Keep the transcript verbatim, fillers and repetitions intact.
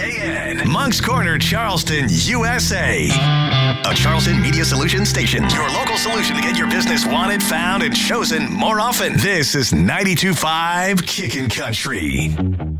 K N, Moncks Corner, Charleston, U S A. A Charleston Media Solutions station. Your local solution to get your business wanted, found, and chosen more often. This is ninety-two point five Kickin' Country.